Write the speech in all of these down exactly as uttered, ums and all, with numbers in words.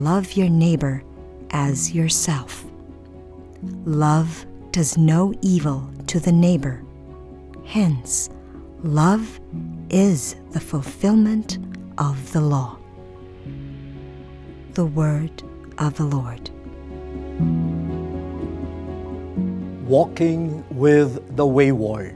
Love your neighbor as yourself. Love does no evil to the neighbor. Hence, love is the fulfillment of the law. The word of the Lord. Walking with the wayward.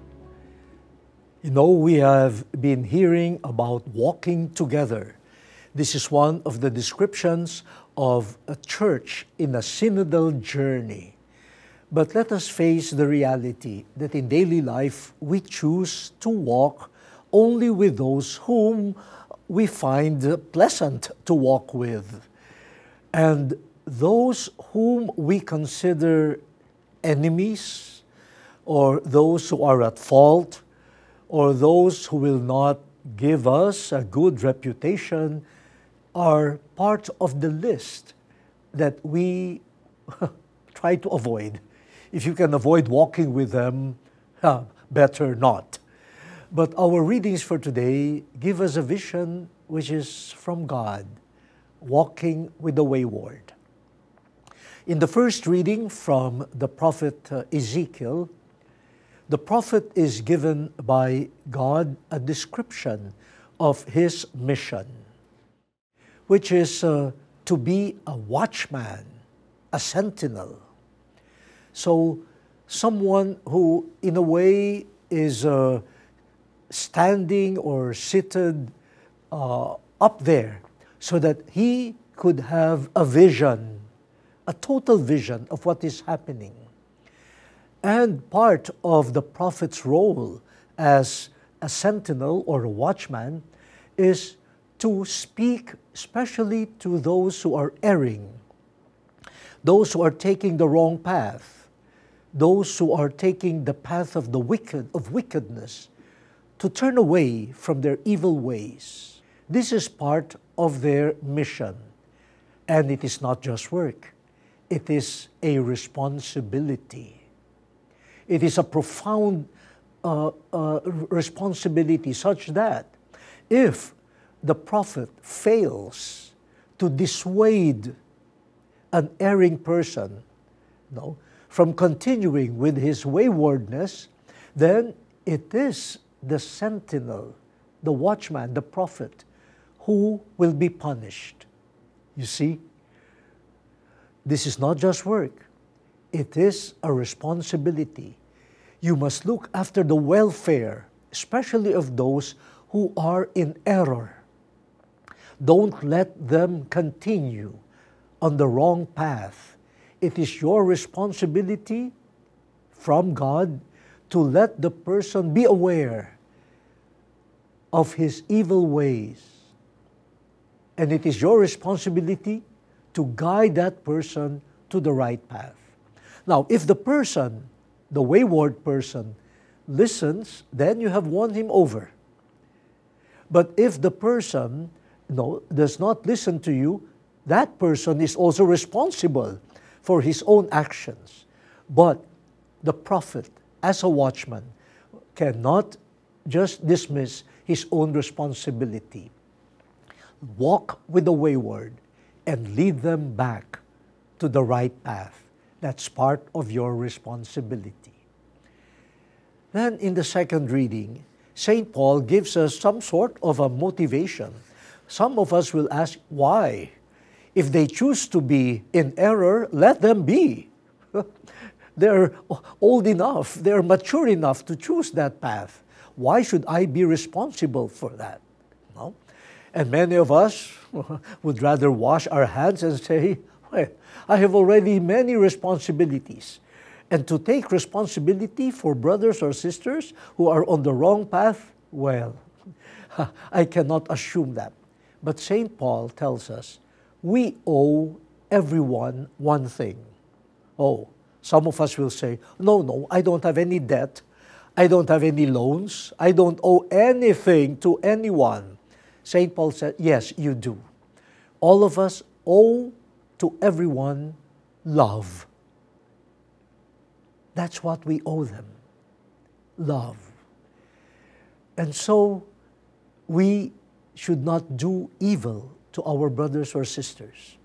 You know, we have been hearing about walking together. This is one of the descriptions of a church in a synodal journey. But let us face the reality that in daily life we choose to walk only with those whom we find pleasant to walk with. And those whom we consider enemies, or those who are at fault, or those who will not give us a good reputation, are part of the list that we try to avoid. If you can avoid walking with them, uh, better not. But our readings for today give us a vision which is from God, walking with the wayward. In the first reading from the prophet uh, Ezekiel, the prophet is given by God a description of his mission, which is uh, to be a watchman, a sentinel. So someone who in a way is uh, standing or seated uh, up there so that he could have a vision, a total vision of what is happening. And part of the prophet's role as a sentinel or a watchman is to speak especially to those who are erring, those who are taking the wrong path, those who are taking the path of the wicked, of wickedness, to turn away from their evil ways. This is part of their mission. And it is not just work. It is a responsibility. It is a profound uh, uh, responsibility such that if the prophet fails to dissuade an erring person, no, from continuing with his waywardness, then it is the sentinel, the watchman, the prophet, who will be punished. You see, this is not just work. It is a responsibility. You must look after the welfare, especially of those who are in error. Don't let them continue on the wrong path. It is your responsibility from God to let the person be aware of his evil ways. And it is your responsibility to guide that person to the right path. Now, if the person, the wayward person, listens, then you have won him over. But if the person no, does not listen to you, that person is also responsible for his own actions. But the prophet, as a watchman, cannot just dismiss his own responsibility. Walk with the wayward and lead them back to the right path. That's part of your responsibility. Then in the second reading, Saint Paul gives us some sort of a motivation. Some of us will ask, why? If they choose to be in error, let them be. They're old enough, they're mature enough to choose that path. Why should I be responsible for that? No? And many of us would rather wash our hands and say, well, I have already many responsibilities. And to take responsibility for brothers or sisters who are on the wrong path, well, I cannot assume that. But Saint Paul tells us, we owe everyone one thing. Oh, some of us will say, no, no, I don't have any debt. I don't have any loans. I don't owe anything to anyone. Saint Paul said, yes, you do. All of us owe to everyone love. That's what we owe them, love. And so we should not do evil to our brothers or sisters.